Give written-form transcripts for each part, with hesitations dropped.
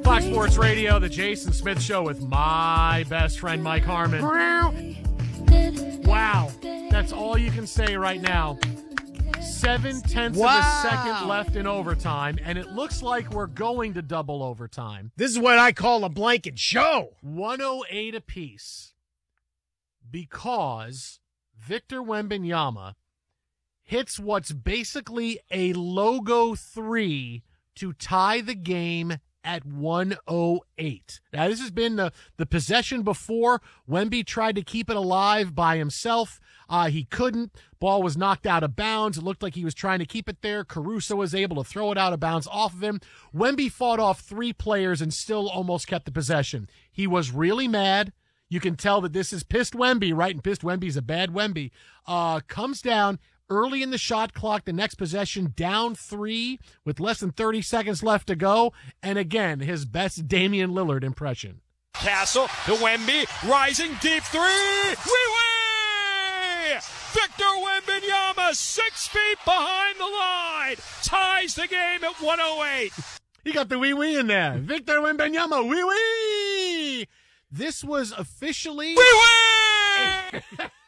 Fox Sports Radio, the Jason Smith Show with my best friend, Mike Harmon. Wow, that's all you can say right now. 7/10 of a second left in overtime, and it looks like we're going to double overtime. This is what I call a blanket show. 108 apiece, because Victor Wembanyama hits what's basically a logo 3 to tie the game at 108. Now, this has been the possession before. Wemby tried to keep it alive by himself. He couldn't. Ball was knocked out of bounds. It looked like he was trying to keep it there. Caruso was able to throw it out of bounds off of him. Wemby fought off 3 players and still almost kept the possession. He was really mad. You can tell that this is pissed Wemby, right? And pissed Wemby's a bad Wemby. Comes down early in the shot clock, the next possession, down 3 with less than 30 seconds left to go. And again, his best Damian Lillard impression. Castle to Wemby, rising deep 3. Wee-wee! Victor Wembanyama, 6 feet behind the line, ties the game at 108. He got the wee-wee in there. Victor Wembanyama, wee-wee! This was officially... Wee-wee!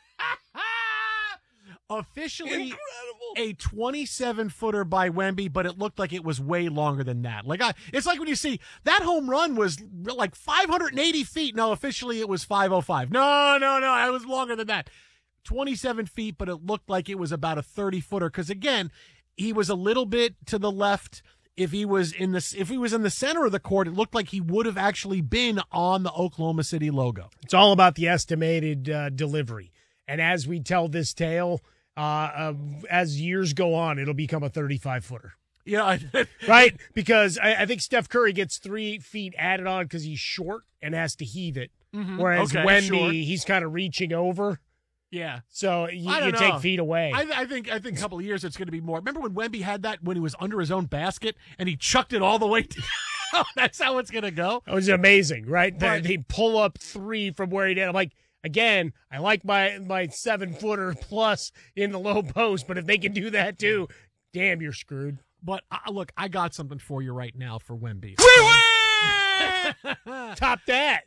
Officially incredible. A 27-footer by Wemby, but it looked like it was way longer than that. It's like when you see that home run was like 580 feet. No, officially it was 505. No, it was longer than that. 27 feet, but it looked like it was about a 30-footer because, again, he was a little bit to the left. If he was in the center of the court, it looked like he would have actually been on the Oklahoma City logo. It's all about the estimated delivery. And as we tell this tale, as years go on, it'll become a 35-footer. Yeah, right? Because I think Steph Curry gets 3 feet added on because he's short and has to heave it. Mm-hmm. Whereas Wemby, he's kind of reaching over. Yeah. So you take feet away. I think a couple of years it's going to be more. Remember when Wemby had that when he was under his own basket and he chucked it all the way down? That's how it's going to go. It was amazing, right? They pull up 3 from where he did. I'm like, again, I like my 7-footer plus in the low post, but if they can do that too, damn, you're screwed. But look, I got something for you right now for Wemby. Top that.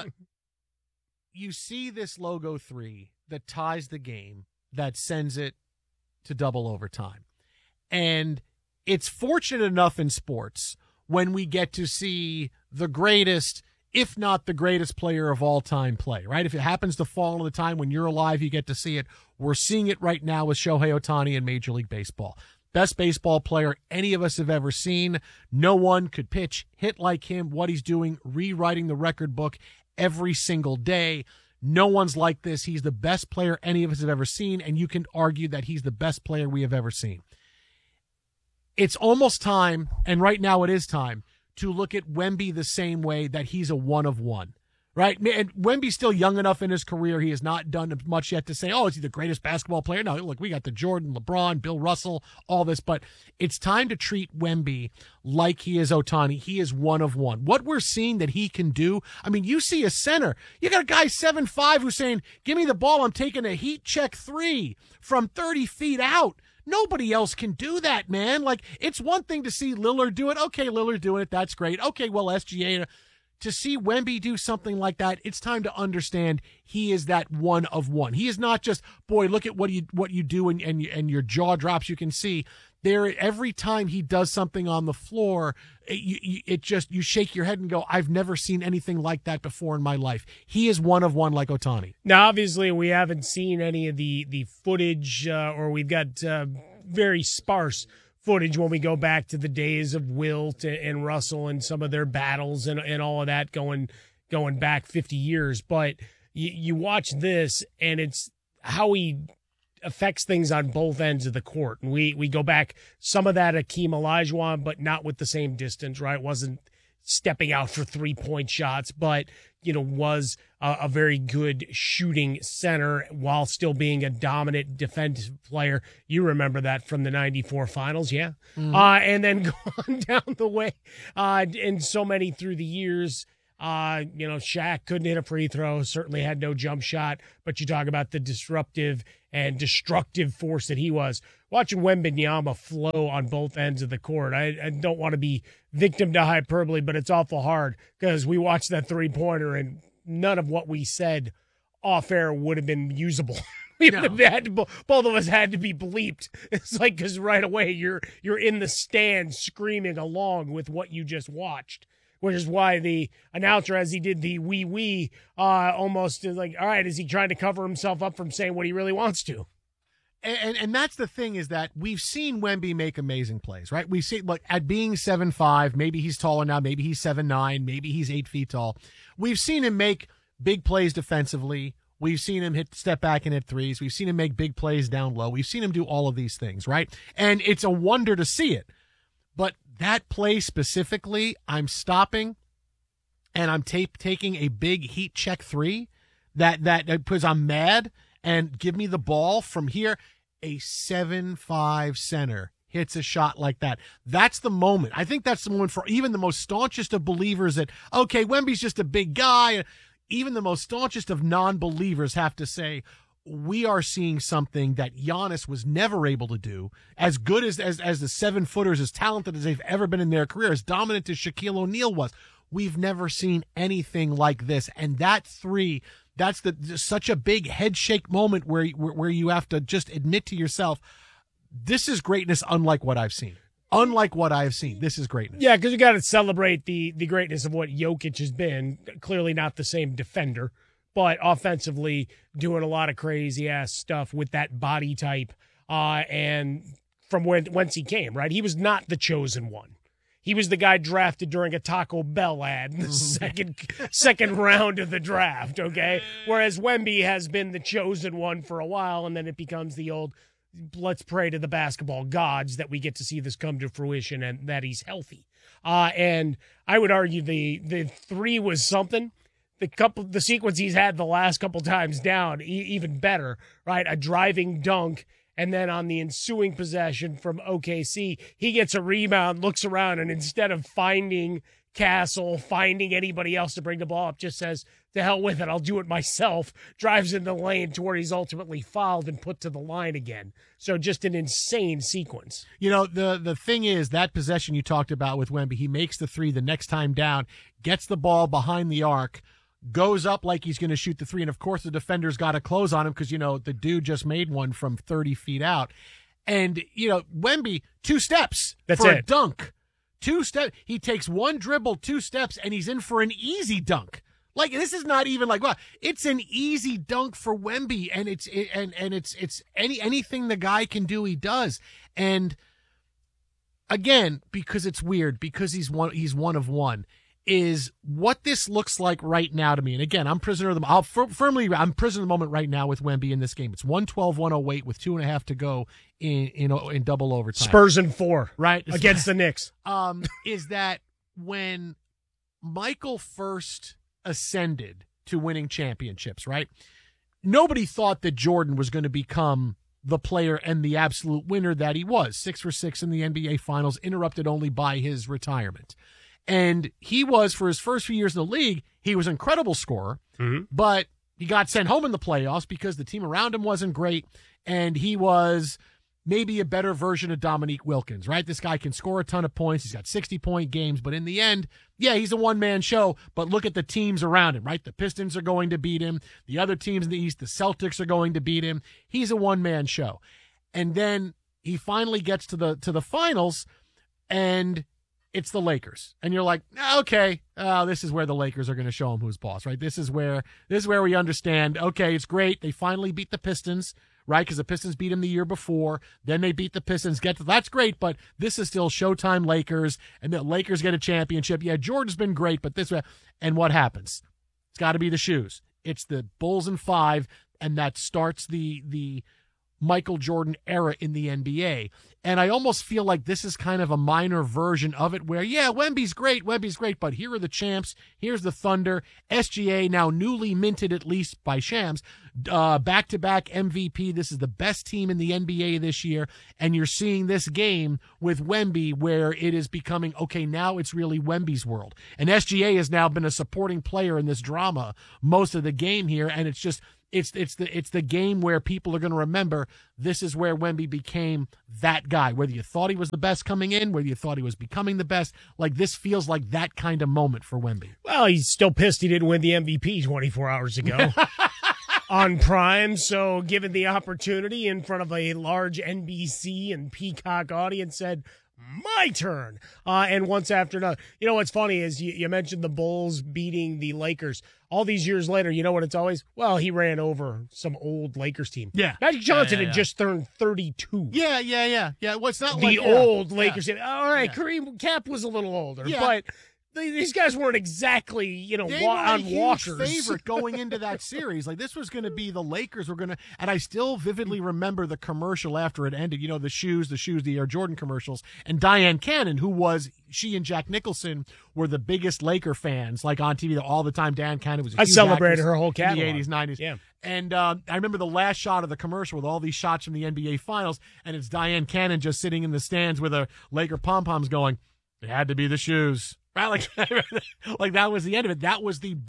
You see this logo 3 that ties the game, that sends it to double overtime. And it's fortunate enough in sports when we get to see the greatest, if not the greatest player of all time play, right? If it happens to fall on the time when you're alive, you get to see it. We're seeing it right now with Shohei Ohtani in Major League Baseball. Best baseball player any of us have ever seen. No one could hit like him, what he's doing, rewriting the record book every single day. No one's like this. He's the best player any of us have ever seen, and you can argue that he's the best player we have ever seen. It's almost time, and right now it is time, to look at Wemby the same way that he's a one of one, right? And Wemby's still young enough in his career. He has not done much yet to say, oh, is he the greatest basketball player? No, look, we got the Jordan, LeBron, Bill Russell, all this, but it's time to treat Wemby like he is Ohtani. He is one of one. What we're seeing that he can do, I mean, you see a center. You got a guy 7'5" who's saying, give me the ball, I'm taking a heat check 3 from 30 feet out. Nobody else can do that, man. Like, it's one thing to see Lillard do it. Okay, Lillard doing it, that's great. Okay, well, SGA. To see Wemby do something like that, it's time to understand he is that one of one. He is not just, boy, look at what you do and your jaw drops. You can see there every time he does something on the floor, you shake your head and go, I've never seen anything like that before in my life. He is one of one like Ohtani. Now, obviously, we haven't seen any of the footage, or we've got very sparse footage when we go back to the days of Wilt and Russell and some of their battles and all of that going back 50 years. But you watch this, and it's how he affects things on both ends of the court. And we go back some of that Hakeem Olajuwon, but not with the same distance, right? Wasn't stepping out for 3-point shots, but was a very good shooting center while still being a dominant defensive player. You remember that from the 94 finals, yeah? Mm-hmm. And then go on down the way, and so many through the years. Shaq couldn't hit a free throw, certainly had no jump shot, but you talk about the disruptive and destructive force that he was. Watching Wembanyama flow on both ends of the court, I don't want to be victim to hyperbole, but it's awful hard because we watched that three-pointer and none of what we said off air would have been usable. Both of us had to be bleeped. It's like, because right away you're in the stand screaming along with what you just watched, which is why the announcer, as he did the wee almost is like, all right, is he trying to cover himself up from saying what he really wants to? And that's the thing, is that we've seen Wemby make amazing plays, right? We've seen, look, at being 7'5", maybe he's taller now, maybe he's 7'9", maybe he's 8 feet tall. We've seen him make big plays defensively. We've seen him step back and hit threes. We've seen him make big plays down low. We've seen him do all of these things, right? And it's a wonder to see it. But that play specifically, I'm stopping and I'm taking a big heat check three that because I'm mad, and give me the ball from here. A 7'5" center hits a shot like that. That's the moment. I think that's the moment for even the most staunchest of believers that, okay, Wemby's just a big guy. Even the most staunchest of non-believers have to say, we are seeing something that Giannis was never able to do. As good as the 7-footers, as talented as they've ever been in their career, as dominant as Shaquille O'Neal was, we've never seen anything like this. And that three, that's such a big head shake moment where you have to just admit to yourself, this is greatness unlike what I've seen. Unlike what I've seen, this is greatness. Yeah, because you got to celebrate the greatness of what Jokic has been. Clearly not the same defender, but offensively doing a lot of crazy-ass stuff with that body type and from whence he came, right? He was not the chosen one. He was the guy drafted during a Taco Bell ad in the second round of the draft, okay? Whereas Wemby has been the chosen one for a while, and then it becomes the old, let's pray to the basketball gods that we get to see this come to fruition and that he's healthy. And I would argue the three was something. The sequence he's had the last couple times down, even better, right? A driving dunk, and then on the ensuing possession from OKC, he gets a rebound, looks around, and instead of finding Castle, finding anybody else to bring the ball up, just says, to hell with it, I'll do it myself, drives in the lane to where he's ultimately fouled and put to the line again. So just an insane sequence. You know, the thing is, that possession you talked about with Wemby, he makes the three the next time down, gets the ball behind the arc, goes up like he's going to shoot the three, and of course the defender's got to close on him because, the dude just made one from 30 feet out. And, Wemby, 2 steps for a dunk. 2 steps. He takes one dribble, 2 steps, and he's in for an easy dunk. Like, this is not even like, wow, it's an easy dunk for Wemby, and it's anything the guy can do, he does. And again, because it's weird, because he's one of one, is what this looks like right now to me. And again, I'm prisoner of the I'm prisoner of the moment right now with Wemby in this game. It's 112-108 with 2.5 to go in double overtime. Spurs in 4, right, against the Knicks. Is that when Michael first ascended to winning championships, right? Nobody thought that Jordan was going to become the player and the absolute winner that he was. 6 for 6 in the NBA Finals, interrupted only by his retirement. And he was, for his first few years in the league, he was an incredible scorer, but he got sent home in the playoffs because the team around him wasn't great, and he was maybe a better version of Dominique Wilkins, right? This guy can score a ton of points. He's got 60-point games, but in the end, yeah, he's a one-man show, but look at the teams around him, right? The Pistons are going to beat him. The other teams in the East, the Celtics, are going to beat him. He's a one-man show. And then he finally gets to the finals, and it's the Lakers. And you're like, okay, this is where the Lakers are going to show him who's boss, right? This is where we understand, okay, it's great. They finally beat the Pistons, right? Because the Pistons beat them the year before. Then they beat the Pistons. That's great, but this is still Showtime Lakers, and the Lakers get a championship. Yeah, Jordan's been great, but this way. And what happens? It's got to be the shoes. It's the Bulls in 5, and that starts the Michael Jordan era in the NBA. And I almost feel like this is kind of a minor version of it where, yeah, Wemby's great, but here are the champs. Here's the Thunder. SGA, now newly minted at least by Shams, back-to-back MVP. This is the best team in the NBA this year. And you're seeing this game with Wemby where it is becoming, okay, now it's really Wemby's world. And SGA has now been a supporting player in this drama most of the game here, and it's just it's the game where people are going to remember this is where Wemby became that guy. Whether you thought he was the best coming in, whether you thought he was becoming the best, like this feels like that kind of moment for Wemby. Well, he's still pissed he didn't win the MVP 24 hours ago on Prime. So given the opportunity in front of a large NBC and Peacock audience, said, my turn. And once after another. You know what's funny is you mentioned the Bulls beating the Lakers. All these years later, you know what it's always? Well, he ran over some old Lakers team. Yeah. Magic Johnson had just turned 32. Yeah. Well, it's not the like old Lakers team. All right, Kareem Cap was a little older, but these guys weren't exactly, they on were a huge walkers. favorite going into that series. Like this was going to be the Lakers were going to, and I still vividly remember the commercial after it ended. The shoes, the Air Jordan commercials, and Diane Cannon, she and Jack Nicholson were the biggest Laker fans, like on TV all the time. Diane Cannon was. I celebrated her whole catalog in the 80s, 90s. Yeah. And I remember the last shot of the commercial with all these shots from the NBA Finals, and it's Diane Cannon just sitting in the stands with a Laker pom-poms going, it had to be the shoes. Right? Like that was the end of it. That was the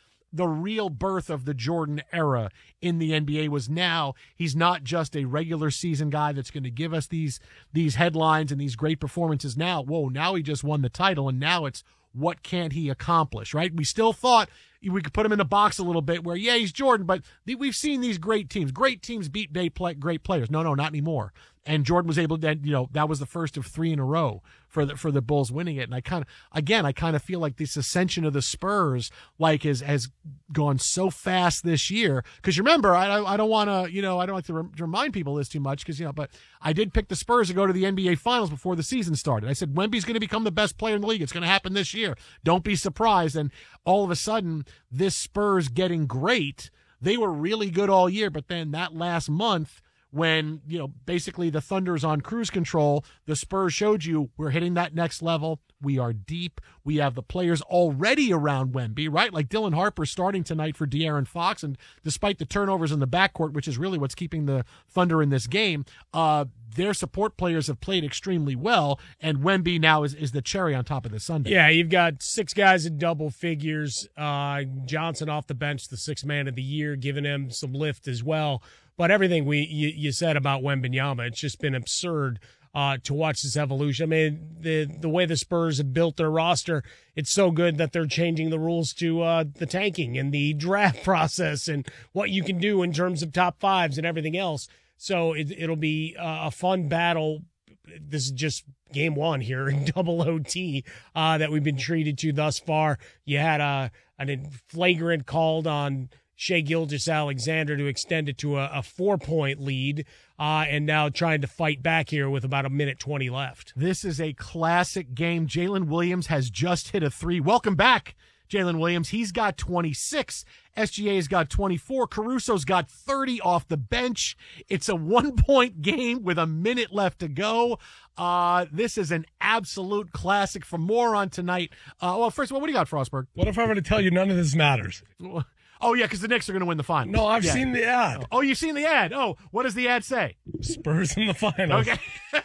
real birth of the Jordan era in the NBA was now he's not just a regular season guy that's going to give us these headlines and these great performances now. Now he just won the title, and now it's what can't he accomplish, right? We still thought we could put him in a box a little bit where, he's Jordan, but we've seen these great teams. Great teams beat great players. No, not anymore. And Jordan was able to, that was the first of 3 in a row for the Bulls winning it. And I kind of feel like this ascension of the Spurs, has gone so fast this year. Because remember, I don't want to, I don't like to remind people this too much because, but I did pick the Spurs to go to the NBA Finals before the season started. I said, Wemby's going to become the best player in the league. It's going to happen this year. Don't be surprised. And all of a sudden, this Spurs getting great, they were really good all year. But then that last month, when, basically the Thunder's on cruise control, the Spurs showed you we're hitting that next level. We are deep. We have the players already around Wemby, right? Like Dylan Harper starting tonight for De'Aaron Fox, and despite the turnovers in the backcourt, which is really what's keeping the Thunder in this game, their support players have played extremely well, and Wemby now is the cherry on top of the sundae. Yeah, you've got 6 guys in double figures. Johnson off the bench, the 6th man of the year, giving him some lift as well. But everything you said about Wembanyama, it's just been absurd to watch this evolution. I mean, the way the Spurs have built their roster, it's so good that they're changing the rules to the tanking and the draft process and what you can do in terms of top 5s and everything else. So it'll be a fun battle. This is just game 1 here in double OT that we've been treated to thus far. You had a flagrant called on Shai Gilgeous-Alexander to extend it to a 4-point lead, and now trying to fight back here with about 1:20 left. This is a classic game. Jalen Williams has just hit a 3. Welcome back, Jalen Williams. He's got 26. SGA's got 24. Caruso's got 30 off the bench. It's a 1-point game with 1 minute left to go. This is an absolute classic. For more on tonight. First of all, what do you got, Frostberg? What if I'm going to tell you none of this matters? Oh, yeah, because the Knicks are going to win the finals. No, I've seen the ad. Oh, you've seen the ad. Oh, what does the ad say? Spurs in the finals. Okay.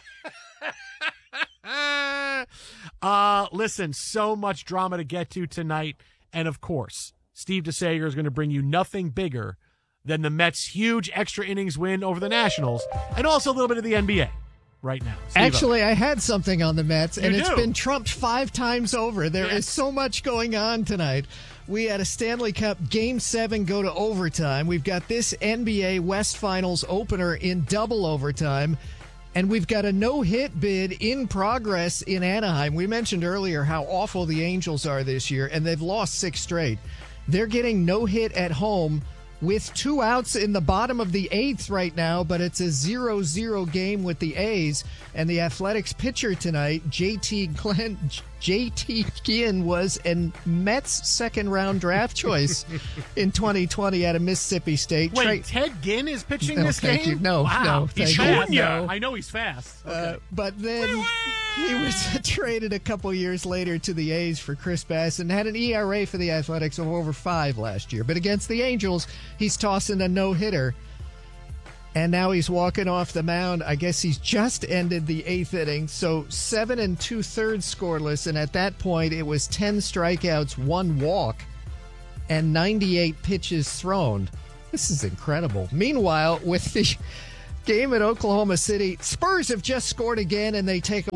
Listen, so much drama to get to tonight. And, of course, Steve DeSager is going to bring you nothing bigger than the Mets' huge extra innings win over the Nationals and also a little bit of the NBA right now. Actually, I had something on the Mets, and it's do? been trumped 5 times over. There is so much going on tonight. We had a Stanley Cup Game 7 go to overtime. We've got this NBA West Finals opener in double overtime. And we've got a no-hit bid in progress in Anaheim. We mentioned earlier how awful the Angels are this year, and they've lost 6 straight. They're getting no hit at home with 2 outs in the bottom of the 8th right now, but it's a 0-0 game with the A's. And the Athletics pitcher tonight, JT J.T. Ginn was a Mets second-round draft choice in 2020 out of Mississippi State. Wait, Ted Ginn is pitching this thank game? you. No, wow. no, He's thank you. fast. No. I know he's fast. Okay. But then he was traded a couple years later to the A's for Chris Bass and had an ERA for the Athletics of over 5 last year. But against the Angels, he's tossing a no-hitter. And now he's walking off the mound. I guess he's just ended the 8th inning. So 7 2/3 scoreless. And at that point, it was 10 strikeouts, 1 walk, and 98 pitches thrown. This is incredible. Meanwhile, with the game at Oklahoma City, Spurs have just scored again, and they take a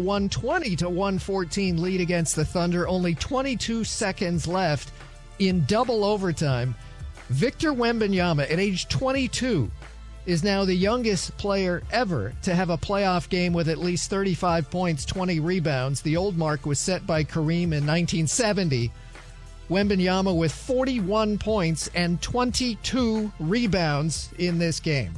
120-114 lead against the Thunder. Only 22 seconds left in double overtime. Victor Wembanyama, at age 22, is now the youngest player ever to have a playoff game with at least 35 points, 20 rebounds. The old mark was set by Kareem in 1970. Wembanyama with 41 points and 22 rebounds in this game.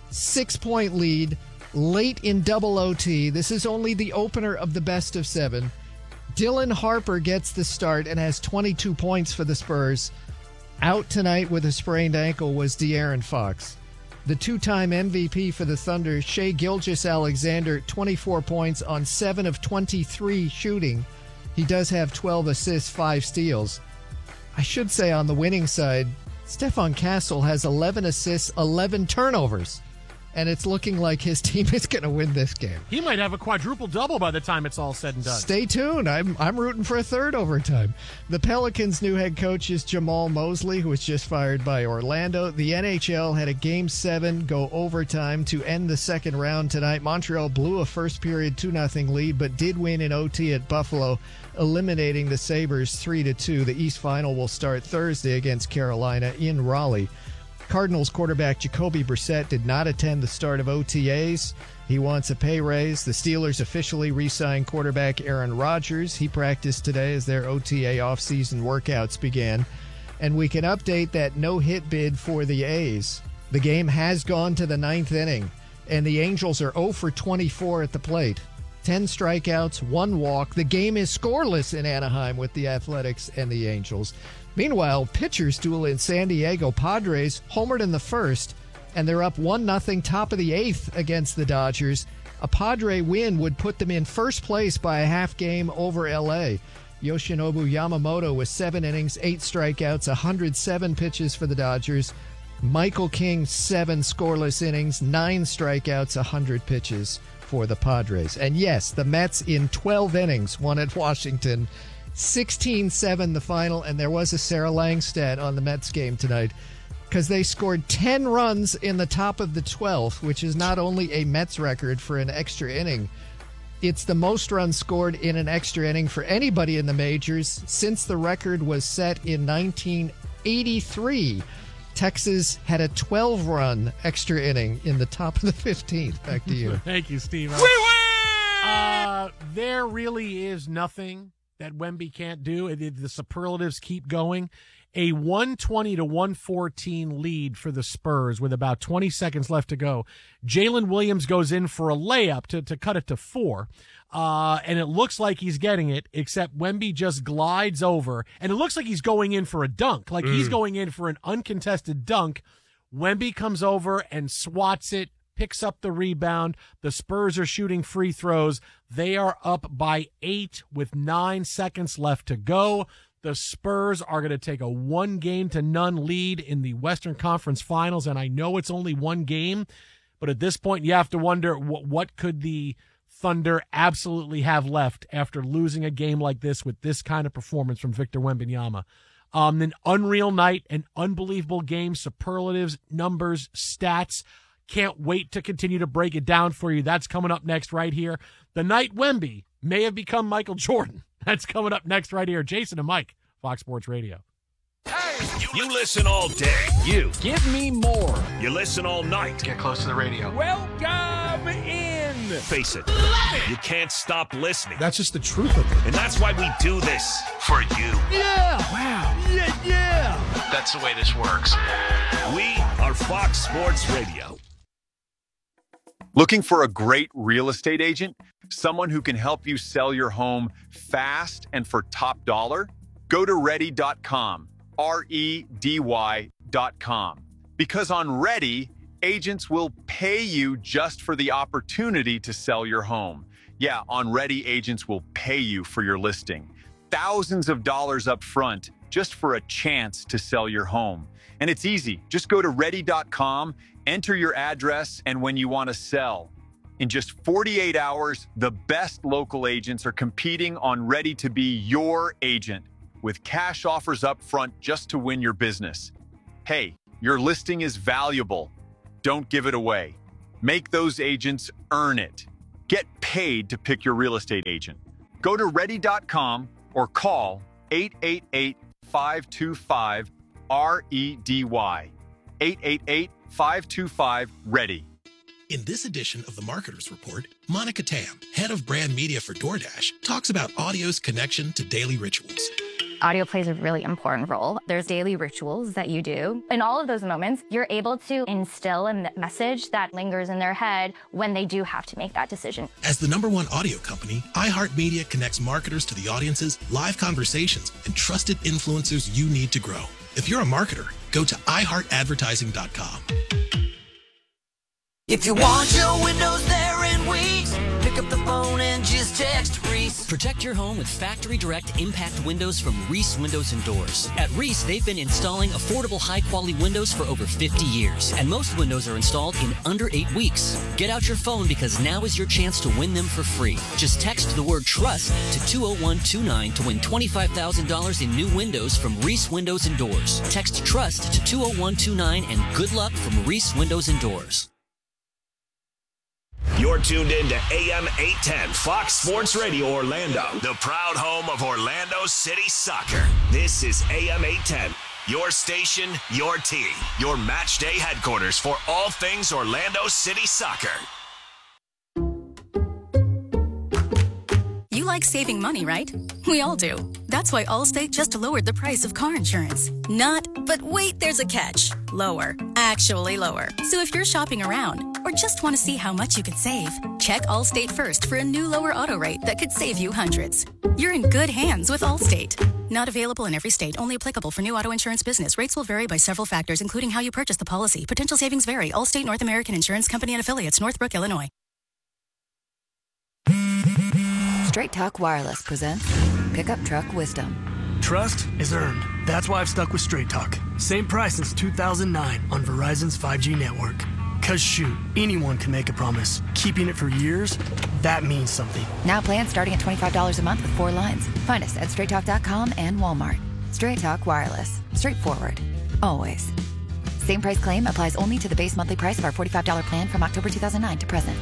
6-point lead late in double OT. This is only the opener of the best of 7. Dylan Harper gets the start and has 22 points for the Spurs. Out tonight with a sprained ankle was De'Aaron Fox. The 2-time MVP for the Thunder, Shai Gilgeous-Alexander, 24 points on 7 of 23 shooting. He does have 12 assists, 5 steals. I should say on the winning side, Stephon Castle has 11 assists, 11 turnovers. And it's looking like his team is going to win this game. He might have a quadruple-double by the time it's all said and done. Stay tuned. I'm rooting for a third overtime. The Pelicans' new head coach is Jamal Mosley, who was just fired by Orlando. The NHL had a Game 7 go overtime to end the second round tonight. Montreal blew a first-period 2-0 lead, but did win in OT at Buffalo, eliminating the Sabres 3-2. The East Final will start Thursday against Carolina in Raleigh. Cardinals quarterback Jacoby Brissett did not attend the start of OTAs. He wants a pay raise. The Steelers officially re-signed quarterback Aaron Rodgers. He practiced today as their OTA offseason workouts began. And we can update that no-hit bid for the A's. The game has gone to the 9th inning, and the Angels are 0 for 24 at the plate. 10 strikeouts, 1 walk. The game is scoreless in Anaheim with the Athletics and the Angels. Meanwhile, pitchers duel in San Diego. Padres homered in the first, and they're up 1-0 top of the 8th against the Dodgers. A Padre win would put them in first place by a half game over L.A. Yoshinobu Yamamoto with 7 innings, 8 strikeouts, 107 pitches for the Dodgers. Michael King, 7 scoreless innings, 9 strikeouts, 100 pitches for the Padres. And yes, the Mets in 12 innings won at Washington. 16-7 the final, and there was a Sarah Lang stat on the Mets game tonight because they scored 10 runs in the top of the 12th, which is not only a Mets record for an extra inning, it's the most runs scored in an extra inning for anybody in the majors since the record was set in 1983. Texas had a 12-run extra inning in the top of the 15th. Back to you. Thank you, Steve. We win! There really is nothing that Wemby can't do. The superlatives keep going. A 120-114 lead for the Spurs with about 20 seconds left to go. Jalen Williams goes in for a layup to cut it to 4. And it looks like he's getting it, except Wemby just glides over. And it looks like he's going in for a dunk, like he's going in for an uncontested dunk. Wemby comes over and swats it, picks up the rebound. The Spurs are shooting free throws. They are up by 8 with 9 seconds left to go. The Spurs are going to take a 1-0 lead in the Western Conference Finals, and I know it's only 1 game, but at this point you have to wonder what could the Thunder absolutely have left after losing a game like this with this kind of performance from Victor Wembanyama. An unreal night, an unbelievable game, superlatives, numbers, stats. Can't wait to continue to break it down for you. That's coming up next right here. The night Wemby may have become Michael Jordan. That's coming up next right here. Jason and Mike, Fox Sports Radio. You listen all day. You. Give me more. You listen all night. Get close to the radio. Welcome in. Face it. You can't stop listening. That's just the truth of it. And that's why we do this. For you. Yeah. Wow. Yeah. That's the way this works. We are Fox Sports Radio. Looking for a great real estate agent? Someone who can help you sell your home fast and for top dollar? Go to ready.com, REDY.com. Because on Ready, agents will pay you just for the opportunity to sell your home. Yeah, on Ready, agents will pay you for your listing. Thousands of dollars up front just for a chance to sell your home. And it's easy. Just go to ready.com, enter your address, and when you want to sell. In just 48 hours, the best local agents are competing on Ready to be your agent with cash offers up front just to win your business. Hey, your listing is valuable. Don't give it away. Make those agents earn it. Get paid to pick your real estate agent. Go to ready.com or call 888-525-REDY. 888-525-READY. In this edition of the Marketer's Report, Monica Tam, head of brand media for DoorDash, talks about audio's connection to daily rituals. Audio plays a really important role. There's daily rituals that you do. In all of those moments, you're able to instill a message that lingers in their head when they do have to make that decision. As the #1 audio company, iHeartMedia connects marketers to the audiences, live conversations, and trusted influencers you need to grow. If you're a marketer, go to iHeartAdvertising.com. If you want your windows there in weeks, pick up the phone and just text Reese. Protect your home with Factory Direct Impact Windows from Reese Windows and Doors. At Reese, they've been installing affordable, high-quality windows for over 50 years, and most windows are installed in under 8 weeks. Get out your phone because now is your chance to win them for free. Just text the word TRUST to 20129 to win $25,000 in new windows from Reese Windows and Doors. Text TRUST to 20129 and good luck from Reese Windows and Doors. You're tuned in to AM 810 Fox Sports Radio Orlando, the proud home of Orlando City Soccer. This is AM 810, your station, your team, your match day headquarters for all things Orlando City Soccer. You like saving money, right? We all do. That's why Allstate just lowered the price of car insurance. Not, but wait, there's a catch. Lower. Actually lower. So if you're shopping around or just want to see how much you could save, check Allstate first for a new lower auto rate that could save you hundreds. You're in good hands with Allstate. Not available in every state. Only applicable for new auto insurance business. Rates will vary by several factors, including how you purchase the policy. Potential savings vary. Allstate North American Insurance Company and Affiliates, Northbrook, Illinois. Straight Talk Wireless presents Pickup Truck Wisdom. Trust is earned. That's why I've stuck with Straight Talk. Same price since 2009 on Verizon's 5G network. Cause shoot, anyone can make a promise. Keeping it for years, that means something. Now plans starting at $25 a month with 4 lines. Find us at straighttalk.com and Walmart. Straight Talk Wireless. Straightforward. Always. Same price claim applies only to the base monthly price of our $45 plan from October 2009 to present.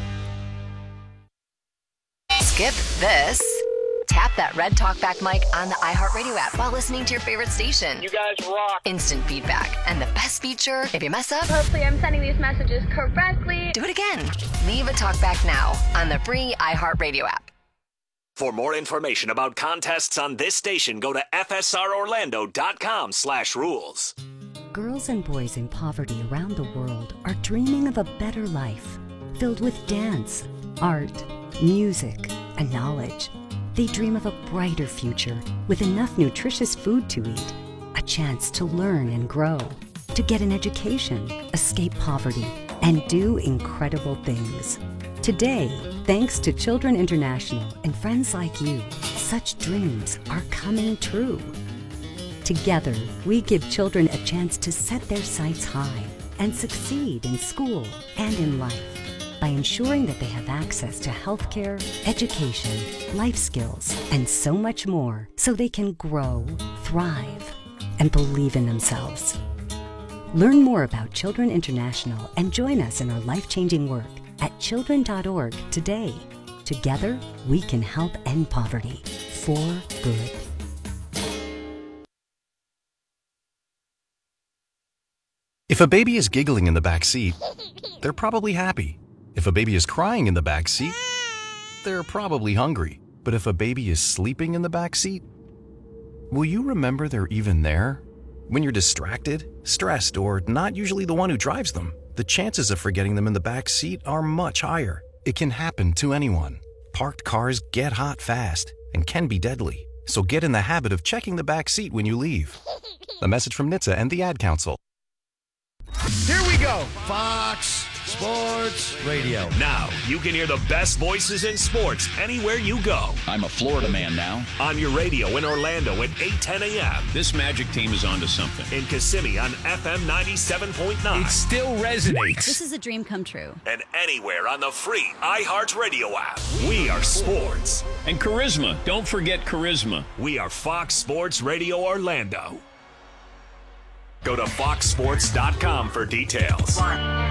Skip this. Tap that red talkback mic on the iHeartRadio app while listening to your favorite station. You guys rock. Instant feedback. And the best feature, if you mess up, hopefully I'm sending these messages correctly. Do it again. Leave a talkback now on the free iHeartRadio app. For more information about contests on this station, go to fsrorlando.com/rules. Girls and boys in poverty around the world are dreaming of a better life, filled with dance, art, music, and knowledge. They dream of a brighter future with enough nutritious food to eat, a chance to learn and grow, to get an education, escape poverty, and do incredible things. Today, thanks to Children International and friends like you, such dreams are coming true. Together, we give children a chance to set their sights high and succeed in school and in life by ensuring that they have access to healthcare, education, life skills, and so much more so they can grow, thrive, and believe in themselves. Learn more about Children International and join us in our life-changing work at children.org today. Together, we can help end poverty for good. If a baby is giggling in the back seat, they're probably happy. If a baby is crying in the back seat, they're probably hungry. But if a baby is sleeping in the back seat, will you remember they're even there? When you're distracted, stressed, or not usually the one who drives them, the chances of forgetting them in the back seat are much higher. It can happen to anyone. Parked cars get hot fast and can be deadly. So get in the habit of checking the back seat when you leave. A message from NHTSA and the Ad Council. Here we go. Fox Sports Radio. Now, you can hear the best voices in sports anywhere you go. I'm a Florida man now. On your radio in Orlando at 8:10 a.m. This Magic team is onto something. In Kissimmee on FM 97.9. It still resonates. This is a dream come true. And anywhere on the free iHeartRadio app. We are sports. And charisma. Don't forget charisma. We are Fox Sports Radio Orlando. Go to foxsports.com for details.